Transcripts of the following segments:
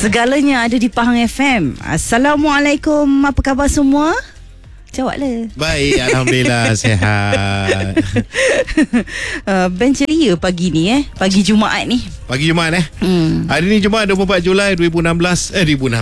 Segalanya ada di Pahang FM. Assalamualaikum, apa khabar semua? Jawablah. Baik, Alhamdulillah sihat. Ben ceria pagi ni pagi Jumaat ni. Pagi Jumaat Hari ni Jumaat 24 Julai 2026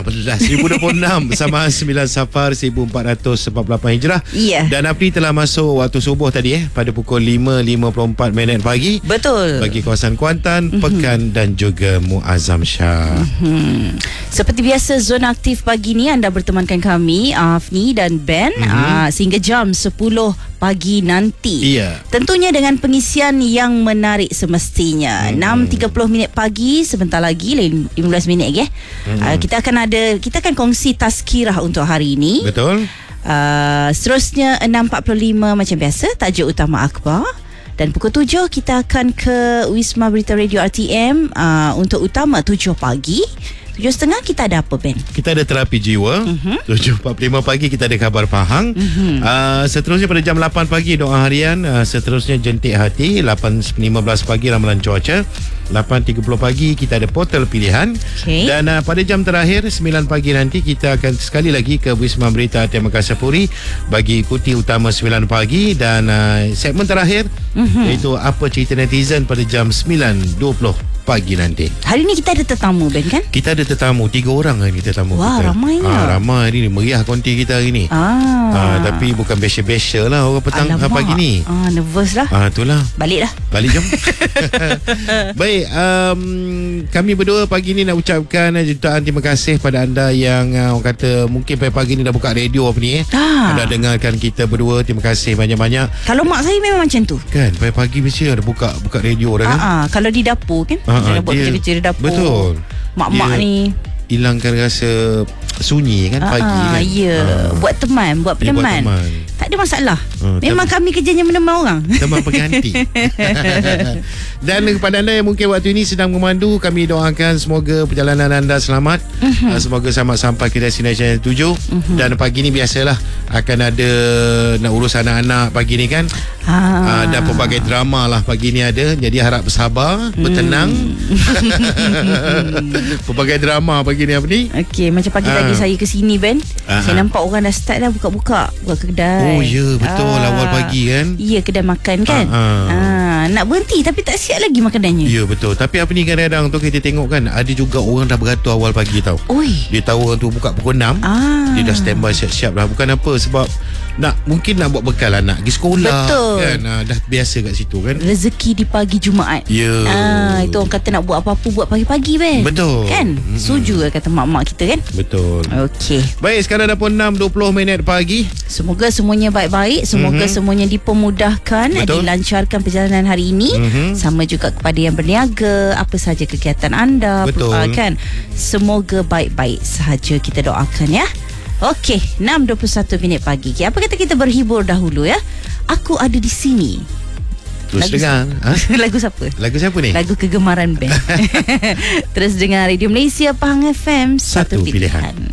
bersama 9 Safar 1448 Hijrah. Ya. Dan Apni telah masuk waktu subuh tadi pada pukul 5.54 pagi. Betul. Bagi kawasan Kuantan, Pekan dan juga Muazzam Shah. Seperti biasa, zona aktif pagi ni anda bertemankan kami Afni dan Ben sehingga jam 10 pagi nanti. Iya. Tentunya dengan pengisian yang menarik semestinya. 6.30 minit pagi, sebentar lagi 15 minit lagi kita akan kongsi tazkirah untuk hari ini. Betul. Seterusnya 6.45 macam biasa, tajuk utama akhbar. Dan pukul 7 kita akan ke Wisma Berita Radio RTM untuk utama 7 pagi. 7.30 kita ada apa, Ben? Kita ada terapi jiwa. 7.45 pagi kita ada khabar Pahang. Seterusnya pada jam 8 pagi doa harian. Seterusnya jentik hati. 8.15 pagi ramalan cuaca. 8.30 pagi kita ada portal pilihan. Dan pada jam terakhir 9 pagi nanti kita akan sekali lagi ke Wisma Berita RTM Makassar Puri bagi ikuti utama 9 pagi. Dan segmen terakhir iaitu apa cerita netizen pada jam 9.20 pagi nanti. Hari ni kita ada tetamu, Ben, kan? Kita ada tetamu 3 orang hari ni tetamu. Wah, kita. ramainya. Ramai hari ni, meriah konti kita hari ni. Tapi bukan biasa-biasa lah orang petang pagi ni. Nervous lah. Itulah. Balik jom. Baik, kami berdua pagi ni nak ucapkan jutaan terima kasih pada anda yang orang kata mungkin pagi ni dah buka radio apa ni anda dengarkan kita berdua. Terima kasih banyak-banyak. Kalau mak saya memang macam tu. Kan, pagi mesti ada buka radio dah kan. Kalau di dapur kan. Dia buat kerja-kerja di dapur. Betul. Mak-mak ni hilangkan rasa sunyi kan pagi kan. Ya. Buat teman, buat peneman. Tak ada masalah. Memang kami kerjanya meneman orang. Teman pengganti. Dan kepada anda yang mungkin waktu ini sedang memandu, kami doakan semoga perjalanan anda selamat. Semoga selamat sampai ke destinasi yang tuju. Dan pagi ni biasalah akan ada nak urus anak-anak pagi ni kan. Dan pelbagai drama lah pagi ni ada. Jadi harap bersabar, bertenang. Pelbagai drama pagi ni apa ni? Okey, macam pagi tadi saya ke sini, Ben. Saya nampak orang dah start dah buka kedai. Oh ya, betul. Awal pagi kan. Ya, kedai makan kan. Nak berhenti tapi tak siap lagi makanannya. Ya, betul. Tapi apa ni kadang-kadang tu kita tengok kan, ada juga orang dah beratur awal pagi tau. Dia tahu orang tu buka pukul 6. Dia dah standby siap-siap dah. Bukan apa, sebab mungkin nak buat bekal anak pergi sekolah. Betul kan. Dah biasa kat situ kan. Rezeki di pagi Jumaat. Ya. Itu orang kata nak buat apa-apa buat pagi-pagi, Ben. Betul. Kan? Setuju lah kata mak-mak kita kan. Betul. Okey. Baik, sekarang dah pun 6.20 minit pagi. Semoga semuanya baik-baik. Semoga semuanya dipermudahkan. Betul. Dilancarkan perjalanan hari ini. Sama juga kepada yang berniaga, apa sahaja kegiatan anda. Betul. Kan? Semoga baik-baik sahaja kita doakan ya. Okey, 6.21 minit pagi. Apa kata kita berhibur dahulu ya? Aku ada di sini. Terus dengar. Lagu siapa? Lagu siapa ni? Lagu kegemaran Ben. Terus dengar Radio Malaysia Pahang FM, satu pilihan.